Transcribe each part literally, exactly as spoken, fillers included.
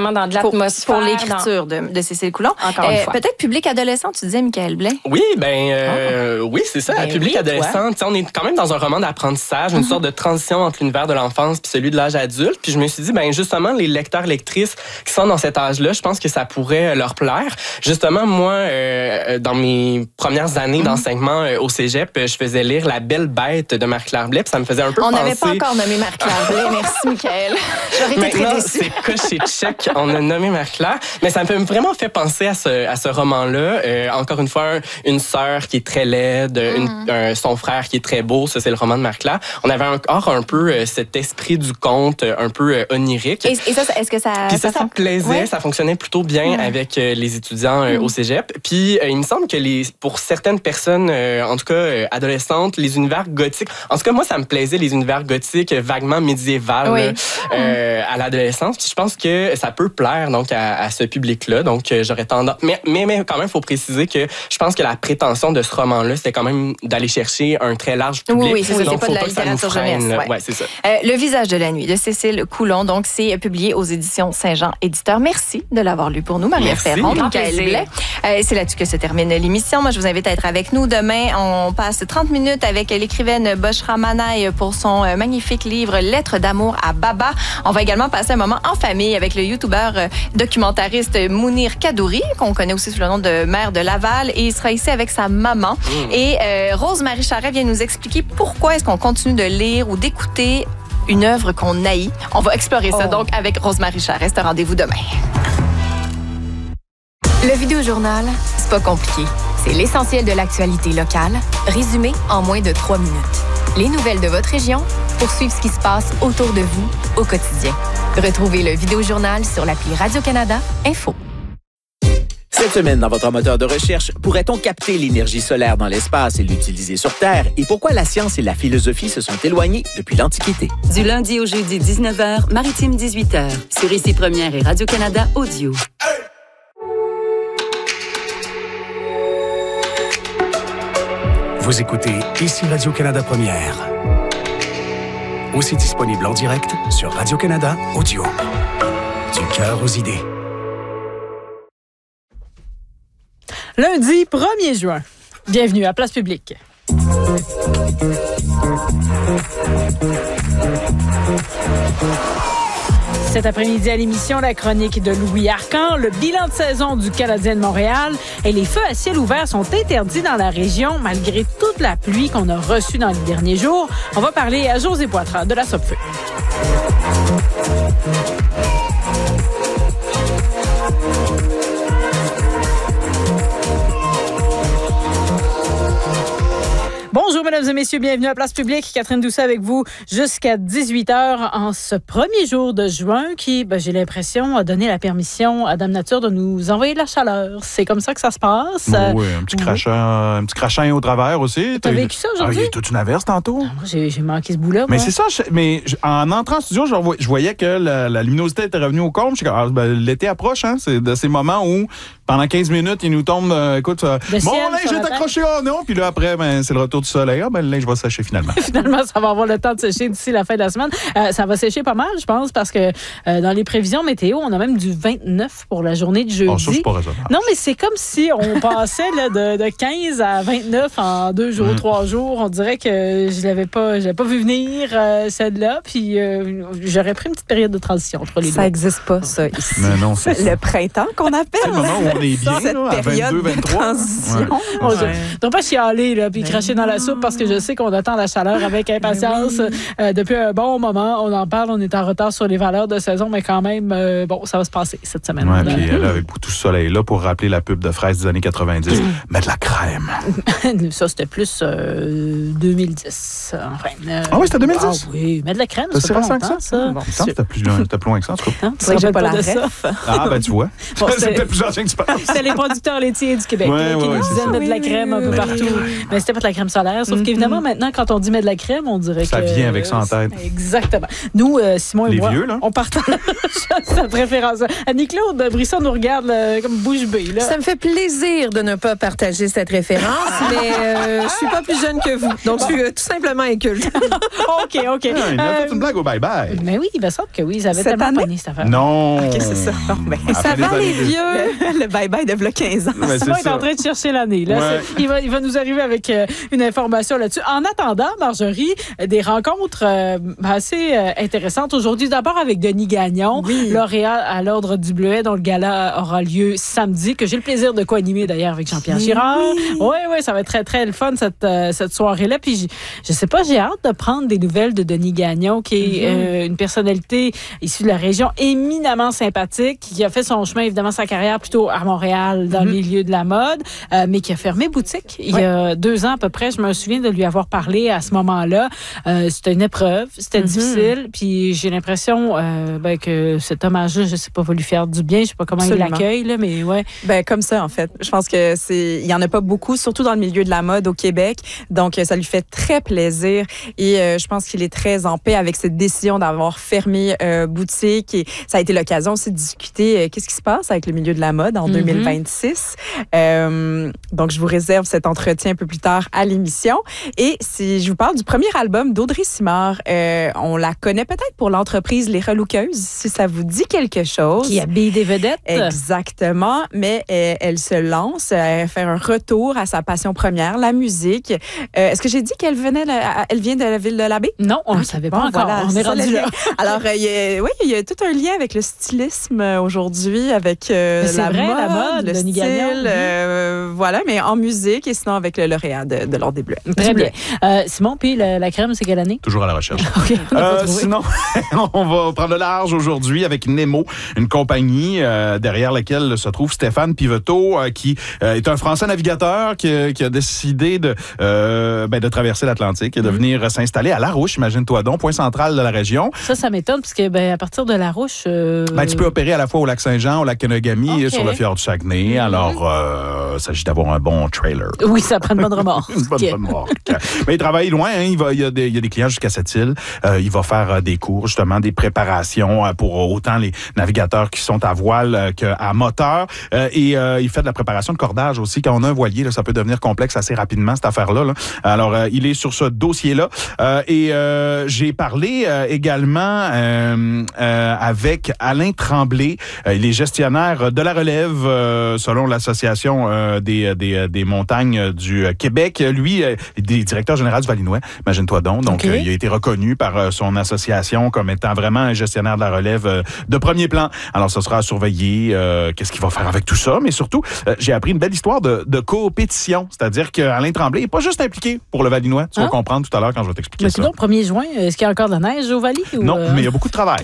vraiment dans de l'atmosphère. Pour, pour l'écriture dans... de, de Cécile Coulon. Encore euh, une fois. Peut-être public adolescent, tu disais, Michael Blais. Oui, ben euh, oh. oui, c'est ça, ben public oui, adolescent. On est quand même dans un roman d'apprentissage, une mm-hmm. sorte de transition entre l'univers de l'enfance puis celui de l'âge adulte. Puis je me suis dit, ben justement, les lecteurs, lectrices qui sont dans cet âge-là, je pense que ça pourrait leur plaire. Justement, moi, euh, dans mes premières années mm-hmm. d'enseignement euh, au cégep, je faisais lire La Belle Bête de Marie-Claire Blais, puis ça me faisait un peu on penser... On n'avait pas encore nommé Marie-Claire Blais, merci Michael. J'aurais été Maintenant, très déçue. c'est coché check, on a nommé Marie-Claire, mais ça me fait vraiment fait penser à ce, à ce roman-là. Euh, encore une fois, une sœur qui est très laide, mm-hmm. une, un, son frère qui est très beau, ça c'est le roman de Marie-Claire. On avait encore un peu euh, cet esprit du conte, un peu euh, onirique. Et, et ça, est-ce que ça... Puis ça, ça, ça plaisait, ouais. ça fonctionnait plutôt bien mm-hmm. avec euh, les étudiants euh, mm-hmm. au cégep. Puis euh, il me semble que les, pour certaines personnes, euh, en tout cas euh, adolescentes, les univers gothiques, en tout cas moi ça me plaisait les univers gothiques vaguement médiévals oui. euh, à l'adolescence. Puis je pense que ça peut plaire donc à, à ce public-là. Donc euh, j'aurais tendance, mais, mais mais quand même il faut préciser que je pense que la prétention de ce roman-là c'était quand même d'aller chercher un très large public. Oui, oui c'est, donc, c'est pas de la littérature jeunesse. Ouais. ouais, c'est ça. Euh, Le visage de la nuit de Cécile Coulon, donc c'est publié aux éditions Saint-Jean Éditeur. Merci de l'avoir lu pour nous, Marie-Ève Perron, Michael Blais. Euh, c'est là-dessus que se termine l'émission. Moi je vous invite à être avec nous demain. On passe trente minutes avec l'écrivaine Boshra Manaï pour son magnifique livre Lettres d'amour à Baba. On va également passer un moment en famille avec le youtubeur documentariste Mounir Kadouri, qu'on connaît aussi sous le nom de maire de Laval, et il sera ici avec sa maman. Mmh. Et euh, Rose-Marie Charret vient nous expliquer pourquoi est-ce qu'on continue de lire ou d'écouter une œuvre qu'on haït. On va explorer ça oh. donc avec Rose-Marie Charret. C'est un rendez-vous demain. Le Vidéojournal, c'est pas compliqué. C'est l'essentiel de l'actualité locale, résumé en moins de trois minutes. Les nouvelles de votre région pour suivre ce qui se passe autour de vous au quotidien. Retrouvez le Vidéojournal sur l'appli Radio-Canada Info. Cette semaine, dans votre moteur de recherche, pourrait-on capter l'énergie solaire dans l'espace et l'utiliser sur Terre? Et pourquoi la science et la philosophie se sont éloignées depuis l'Antiquité? Du lundi au jeudi, dix-neuf heures, Maritime, dix-huit heures. Sur Ici Première et Radio-Canada Audio. Vous écoutez Ici Radio-Canada Première. Aussi disponible en direct sur Radio-Canada Audio. Du cœur aux idées. Lundi premier juin. Bienvenue à Place Publique. Cet après-midi à l'émission, la chronique de Louis Arcan, le bilan de saison du Canadien de Montréal et les feux à ciel ouvert sont interdits dans la région malgré toute la pluie qu'on a reçue dans les derniers jours. On va parler à José Poitras de la Sopfeu. Bonjour, mesdames et messieurs, bienvenue à Place Publique. Catherine Doucet avec vous jusqu'à dix-huit heures en ce premier jour de juin qui, ben, j'ai l'impression, a donné la permission à Dame Nature de nous envoyer de la chaleur. C'est comme ça que ça se passe. Oui, un petit crachin, un petit crachin au travers aussi. T'as vécu ça aujourd'hui? Ah, il y a toute une averse tantôt. Ah, j'ai, j'ai manqué ce bout-là. Mais moi. c'est ça, je, mais je, en entrant en studio, je, je voyais que la, la luminosité était revenue au comble. Je suis comme, ah, ben, l'été approche, hein. C'est de ces moments où pendant quinze minutes, il nous tombe, euh, écoute, euh, mon linge est accroché, oh non, puis là après, ben, c'est le retour du soleil. Ah, ben, le linge va sécher finalement. Finalement, ça va avoir le temps de sécher d'ici la fin de la semaine. Euh, ça va sécher pas mal, je pense, parce que euh, dans les prévisions météo, on a même du vingt-neuf pour la journée de jeudi. Oh, ça, c'est pas raisonnable. Non, mais c'est comme si on passait là, de, de quinze à vingt-neuf en deux jours, mmh. trois jours. On dirait que je l'avais pas, je l'avais pas vu venir, euh, celle-là, puis euh, j'aurais pris une petite période de transition entre les deux. Ça n'existe pas, ça, ici. Mais non, c'est le printemps qu'on appelle. C'est le moment où on est bien, cette là, à vingt-deux, vingt-trois. Ouais. Bon, je ne dois pas chialer là, puis cracher dans la soupe parce que je sais qu'on attend la chaleur avec impatience. Euh, depuis un bon moment, on en parle, on est en retard sur les valeurs de saison, mais quand même, euh, bon, ça va se passer cette semaine. Oui, puis là, avec tout ce soleil-là, pour rappeler la pub de fraises des années quatre-vingt-dix, mets de la crème. Ça, c'était plus euh, deux mille dix. Enfin, euh, ah oui, c'était deux mille dix? Ah oui, mets de la crème, c'est c'est pas longtemps, que ça. ça. Bon, il me semble que c'était plus, c'était plus loin que ça, en tout cas. Hein, tu sais que j'ai pas la ref. Ah, ben tu vois. Bon, c'est peut-être plus ancien que tu penses. C'était les producteurs laitiers du Québec ouais, qui ouais, nous disaient de mettre de la oui, crème un peu oui, partout. oui. Mais c'était pas de la crème solaire, sauf mm-hmm. qu'évidemment, Évidemment, maintenant, quand on dit met de la crème, on dirait ça que... Ça vient avec ça en tête. Exactement. Nous, euh, Simon et Les moi, vieux, là. on partage cette référence. Annie-Claude Brisson nous regarde là, comme bouche bée. Là. Ça me fait plaisir de ne pas partager cette référence, mais euh, je suis pas plus jeune que vous. Donc, je suis euh, tout simplement inculte. OK, OK. Ah, il a Euh, fait une blague au bye-bye. Mais oui, il me semble que oui, ça avait Cette tellement année? pogné cette affaire. Non. OK, c'est ça. Bon, ben, À ça fin des va les années- vieux. Le bye-bye de v'là quinze ans. Ouais, Simon c'est est ça. en train de chercher l'année. Là. Ouais. C'est- Il, va, il va nous arriver avec euh, une information là-dessus. En attendant, Marjorie, euh, des rencontres euh, assez euh, intéressantes aujourd'hui. D'abord avec Denis Gagnon, Oui. lauréat à l'Ordre du Bleuet, dont le gala aura lieu samedi, que j'ai le plaisir de co-animer d'ailleurs avec Jean-Pierre Oui. Girard. Oui, oui, ça va être très, très le fun cette, euh, cette soirée-là. Puis, j- je sais pas, j'ai hâte de prendre des nouvelles de Denis Gagnon, qui est euh, une personnalité issue de la région éminemment sympathique, qui a fait son chemin, évidemment, sa carrière plutôt à Montréal, dans le milieu de la mode, euh, mais qui a fermé boutique il y a deux ans à peu près. Je me souviens de lui avoir parlé à ce moment-là. Euh, c'était une épreuve, c'était difficile, puis j'ai l'impression euh, ben, que cet hommage-là, je sais pas, va lui faire du bien. Je sais pas comment Absolument. il l'accueille, là, mais ouais. Ben comme ça en fait. Je pense que c'est il y en a pas beaucoup, surtout dans le milieu de la mode au Québec. Donc euh, ça lui fait très plaisir et euh, je pense qu'il est très en paix avec cette décision d'avoir fermé euh, boutique et ça a été l'occasion aussi de discuter euh, qu'est-ce qui se passe avec le milieu de la mode en Mm-hmm. deux mille vingt-six. Euh, donc je vous réserve cet entretien un peu plus tard à l'émission et si je vous parle du premier album d'Audrey Simard, euh, on la connaît peut-être pour l'entreprise Les Relookeuses, si ça vous dit quelque chose. Qui habille des vedettes. Exactement, mais elle, elle se lance à faire un retour à sa passion première, la musique. Euh, est-ce que j'ai dit qu'elle venait, de- elle vient de la ville de l'Abbé? Non, on ne Ok, le savait bon, pas encore. voilà, on est c'est ça, rendu le là. lien. Alors, euh, il y a, oui, il y a tout un lien avec le stylisme euh, aujourd'hui, avec euh, Mais c'est la, vrai, mode, la mode, le Denis style, Gagnon. euh, voilà, mais en musique et sinon avec le lauréat de, de l'Ordre des Bleuets. Très Du bien. Bleuet. Euh, Simon, puis la, la crème, c'est quelle année? Toujours à la recherche. OK, on a pas Euh, trouvé. sinon, on va prendre le large aujourd'hui avec Nemo, une compagnie euh, derrière laquelle se trouve Stéphane Piveteau, euh, qui euh, est un Français navigateur qui, qui a décidé de, euh, ben, de traverser l'Atlantique et de venir s'installer à Larouche, imagine-toi donc, point central de la région. Ça, ça m'étonne, parce que ben, à partir de La Rouche... euh, Ben, tu peux opérer à la fois au lac Saint-Jean, au lac Kenegami Ok. et sur le fjord du Saguenay. Alors, euh, il s'agit d'avoir un bon trailer. Oui, ça prend une bonne remorque. Une bonne remorque. Mais il travaille loin. Hein. Il, va, il, y a des, il y a des clients jusqu'à cette île. Euh, il va faire euh, des cours, justement, des préparations euh, pour autant les navigateurs qui sont à voile euh, qu'à moteur. Euh, et euh, il fait de la préparation de cordage aussi. Quand on a un voilier, là, ça peut devenir complexe assez rapidement, cette affaire-là. Là. Alors, euh, il est sur ce dossier-là. Euh, et euh, j'ai parlé euh, également euh, euh, avec Alain Tremblay. Euh, il est gestionnaire de la relève, euh, selon l'Association euh, des, des, des montagnes du Québec. Lui, euh, il est directeur général du Valinois, imagine-toi donc. Donc, Okay. euh, il a été reconnu par euh, son association comme étant vraiment un gestionnaire de la relève euh, de premier plan. Alors, ce sera à surveiller euh, qu'est-ce qu'il va faire avec tout ça. Mais surtout, euh, j'ai appris une belle histoire de, de coopétition. C'est-à-dire qu'Alain Tremblay n'est pas juste impliqué pour le Valinois. Tu vas Ah. comprendre tout à l'heure quand je vais t'expliquer Mais ça. sinon, premier juin, est-ce qu'il y a encore de la neige au Valley? Ou Non, euh, mais il y a beaucoup de travail.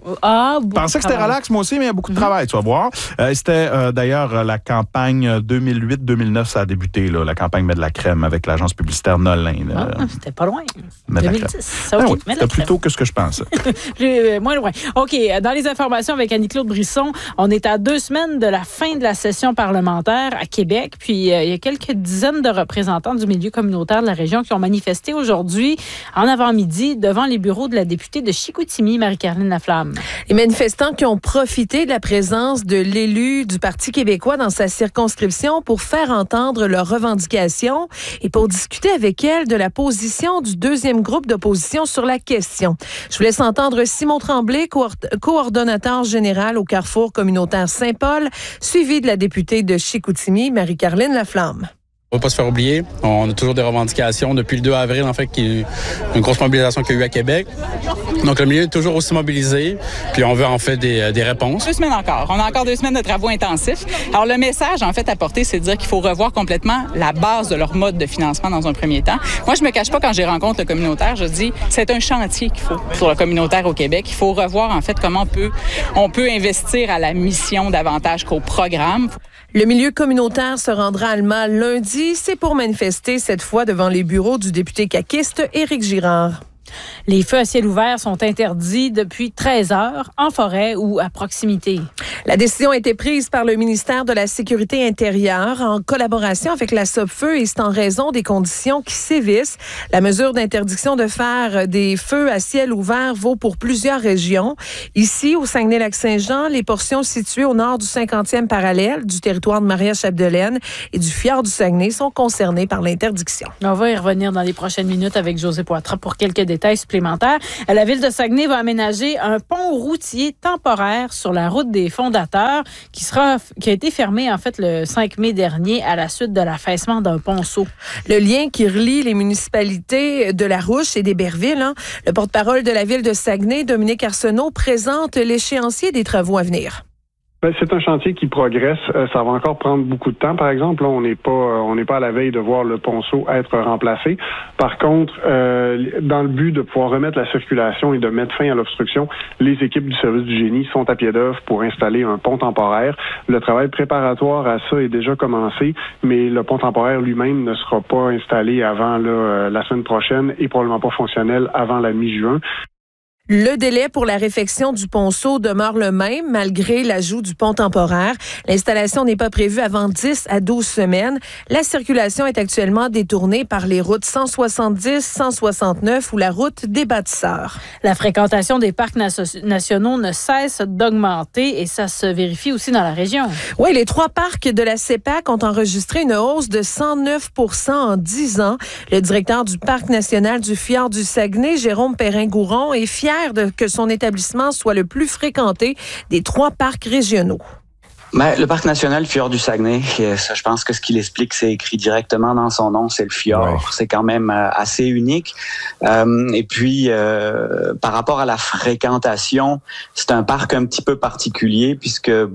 Ah, Je pensais que c'était relax, moi aussi, mais il y a beaucoup de travail, tu vas voir. Euh, c'était euh, d'ailleurs euh, la campagne deux mille huit deux mille neuf, ça a débuté, là, la campagne Mets de la crème avec l'agence publicitaire Nolin. là. Ah, c'était pas loin. Mets de la deux mille crème. dix. Ah OK, oui, mets de la c'était plus crème. tôt que ce que je pensais. Plus, euh, moins loin. OK, dans les informations avec Annie-Claude Brisson, on est à deux semaines de la fin de la session parlementaire à Québec. Puis, euh, il y a quelques dizaines de représentants du milieu communautaire de la région qui ont manifesté aujourd'hui, en avant-midi, devant les bureaux de la députée de Chicoutimi, Marie-Caroline Laflamme. Les manifestants qui ont profité de la présence de l'élu du Parti québécois dans sa circonscription pour faire entendre leurs revendications et pour discuter avec elle de la position du deuxième groupe d'opposition sur la question. Je vous laisse entendre Simon Tremblay, coord- coordonnateur général au Carrefour communautaire Saint-Paul, suivi de la députée de Chicoutimi, Marie-Caroline Laflamme. On ne va pas se faire oublier. On a toujours des revendications depuis le deux avril, en fait, qui une grosse mobilisation qu'il y a eu à Québec. Donc, le milieu est toujours aussi mobilisé, puis on veut en fait des, des réponses. Deux semaines encore. On a encore deux semaines de travaux intensifs. Alors, le message, en fait, à porter, c'est de dire qu'il faut revoir complètement la base de leur mode de financement dans un premier temps. Moi, je me cache pas quand j'y rencontre le communautaire, je dis, c'est un chantier qu'il faut pour le communautaire au Québec. Il faut revoir, en fait, comment on peut, on peut investir à la mission davantage qu'au programme. Le milieu communautaire se rendra à Alma lundi. C'est pour manifester cette fois devant les bureaux du député caquiste Éric Girard. Les feux à ciel ouvert sont interdits depuis treize heures en forêt ou à proximité. La décision a été prise par le ministère de la Sécurité intérieure en collaboration avec la Sopfeu et c'est en raison des conditions qui sévissent. La mesure d'interdiction de faire des feux à ciel ouvert vaut pour plusieurs régions. Ici, au Saguenay-Lac-Saint-Jean, les portions situées au nord du cinquantième parallèle du territoire de Maria-Chapdelaine et du fjord du Saguenay sont concernées par l'interdiction. On va y revenir dans les prochaines minutes avec José Poitras pour quelques détails supplémentaires. La ville de Saguenay va aménager un pont routier temporaire sur la route des fondateurs qui sera qui a été fermé en fait le cinq mai dernier à la suite de l'affaissement d'un ponceau. Le lien qui relie les municipalités de La Rouche et d'Héberville, hein, le porte-parole de la ville de Saguenay, Dominique Arsenault, présente l'échéancier des travaux à venir. Ben, c'est un chantier qui progresse. Euh, ça va encore prendre beaucoup de temps. Par exemple, là, on n'est pas, euh, on n'est pas à la veille de voir le ponceau être remplacé. Par contre, euh, dans le but de pouvoir remettre la circulation et de mettre fin à l'obstruction, les équipes du service du génie sont à pied d'œuvre pour installer un pont temporaire. Le travail préparatoire à ça est déjà commencé, mais le pont temporaire lui-même ne sera pas installé avant là, euh, la semaine prochaine et probablement pas fonctionnel avant la mi-juin. Le délai pour la réfection du ponceau demeure le même malgré l'ajout du pont temporaire. L'installation n'est pas prévue avant dix à douze semaines. La circulation est actuellement détournée par les routes cent soixante-dix, cent soixante-neuf ou la route des bâtisseurs. La fréquentation des parcs nationaux ne cesse d'augmenter et ça se vérifie aussi dans la région. Oui, les trois parcs de la CEPAC ont enregistré une hausse de cent neuf pour cent en dix ans. Le directeur du Parc national du fjord du Saguenay, Jérôme Perrin-Gouron, est fier de que son établissement soit le plus fréquenté des trois parcs régionaux. Ben, le parc national Fjord du Saguenay, ça, je pense que ce qu'il explique, c'est écrit directement dans son nom, c'est le fjord. Ouais. C'est quand même euh, assez unique. Euh, et puis, euh, par rapport à la fréquentation, c'est un parc un petit peu particulier puisque euh,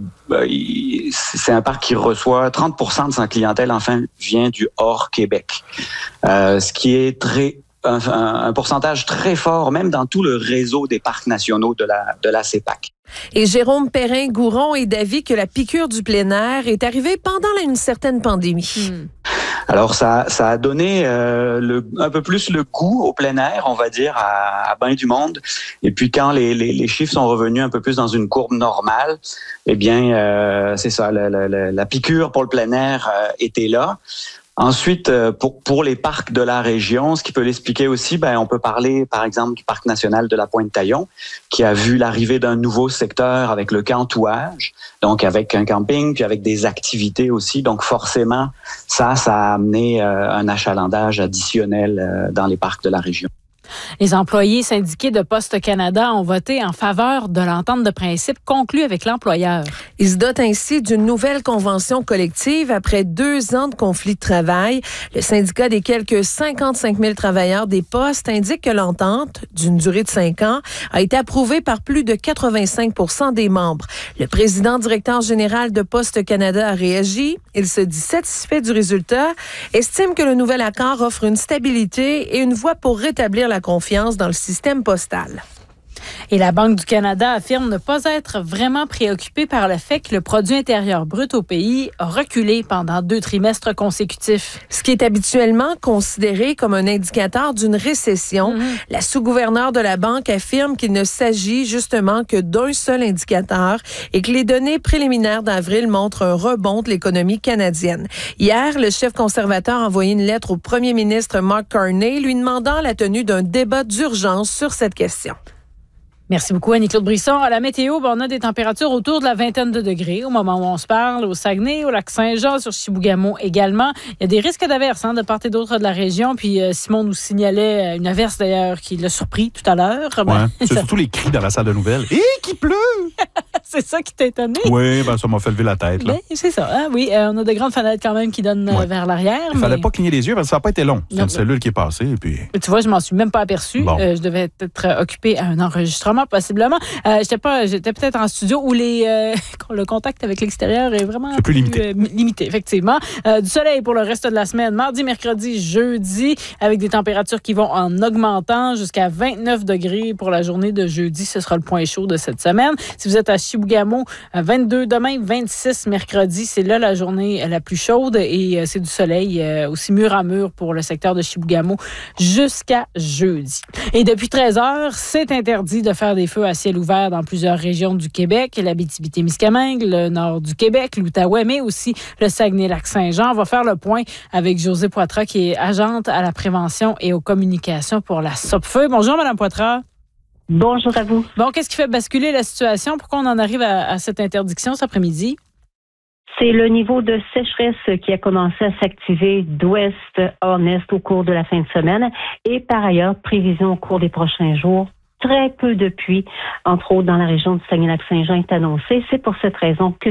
il, c'est un parc qui reçoit trente pour cent de sa clientèle, enfin, vient du hors Québec. Euh, ce qui est très Un, un, un pourcentage très fort, même dans tout le réseau des parcs nationaux de la, de la CEPAC. Et Jérôme Perrin-Gouron est d'avis que la piqûre du plein air est arrivée pendant une certaine pandémie. Hmm. Alors, ça, ça a donné euh, le, un peu plus le goût au plein air, on va dire, à, à ben du monde. Et puis, quand les, les, les chiffres sont revenus un peu plus dans une courbe normale, eh bien, euh, c'est ça, la, la, la piqûre pour le plein air euh, était là. Ensuite, pour pour les parcs de la région, ce qui peut l'expliquer aussi, ben on peut parler par exemple du parc national de la Pointe-Taillon, qui a vu l'arrivée d'un nouveau secteur avec le cantouage, donc avec un camping puis avec des activités aussi. Donc forcément, ça, ça a amené euh, un achalandage additionnel euh, dans les parcs de la région. Les employés syndiqués de Poste Canada ont voté en faveur de l'entente de principe conclue avec l'employeur. Ils se dotent ainsi d'une nouvelle convention collective après deux ans de conflit de travail. Le syndicat des quelques cinquante-cinq mille travailleurs des postes indique que l'entente, d'une durée de cinq ans, a été approuvée par plus de quatre-vingt-cinq pour cent des membres. Le président directeur général de Poste Canada a réagi. Il se dit satisfait du résultat, estime que le nouvel accord offre une stabilité et une voie pour rétablir la confiance dans le système postal. Et la Banque du Canada affirme ne pas être vraiment préoccupée par le fait que le produit intérieur brut au pays a reculé pendant deux trimestres consécutifs. Ce qui est habituellement considéré comme un indicateur d'une récession. Mm-hmm. La sous-gouverneure de la Banque affirme qu'il ne s'agit justement que d'un seul indicateur et que les données préliminaires d'avril montrent un rebond de l'économie canadienne. Hier, le chef conservateur a envoyé une lettre au premier ministre Mark Carney lui demandant la tenue d'un débat d'urgence sur cette question. Merci beaucoup, Annie-Claude Brisson. À la météo, ben, on a des températures autour de la vingtaine de degrés au moment où on se parle, au Saguenay, au Lac-Saint-Jean, sur Chibougamau également. Il y a des risques d'averses hein, de part et d'autre de la région. Puis euh, Simon nous signalait une averse d'ailleurs qui l'a surpris tout à l'heure. Ouais, ben, c'est ça... surtout les cris dans la salle de nouvelles. Et qu'il pleut! C'est ça qui t'a étonné? Oui, ben, ça m'a fait lever la tête. Là. Ben, c'est ça. Hein? Oui, euh, on a de grandes fenêtres quand même qui donnent ouais. vers l'arrière. Il ne mais... fallait pas cligner les yeux parce que ça n'a pas été long. C'est non, une cellule qui est passée. Et puis... Tu vois, je m'en suis même pas aperçue. Bon. Euh, je devais être occupée à un enregistrement, possiblement. Euh, j'étais pas, j'étais peut-être en studio où les, euh, le contact avec l'extérieur est vraiment c'est plus limité. Euh, limité, effectivement. Euh, du soleil pour le reste de la semaine, mardi, mercredi, jeudi, avec des températures qui vont en augmentant jusqu'à vingt-neuf degrés pour la journée de jeudi. Ce sera le point chaud de cette semaine. Si vous êtes à Chibougamau, vingt-deux demain, vingt-six mercredi. C'est là la journée la plus chaude et c'est du soleil aussi mur à mur pour le secteur de Chibougamau jusqu'à jeudi. Et depuis treize heures, c'est interdit de faire des feux à ciel ouvert dans plusieurs régions du Québec, l'Abitibi-Témiscamingue, le nord du Québec, l'Outaouais, mais aussi le Saguenay-Lac-Saint-Jean. On va faire le point avec Josée Poitras, qui est agente à la prévention et aux communications pour la Sopfeu. Bonjour, Madame Poitras. Bonjour à vous. Bon, qu'est-ce qui fait basculer la situation? Pourquoi on en arrive à, à cette interdiction cet après-midi? C'est le niveau de sécheresse qui a commencé à s'activer d'ouest en est au cours de la fin de semaine. Et par ailleurs, prévision au cours des prochains jours, très peu de pluie, entre autres dans la région du Saguenay-Lac-Saint-Jean, est annoncée. C'est pour cette raison que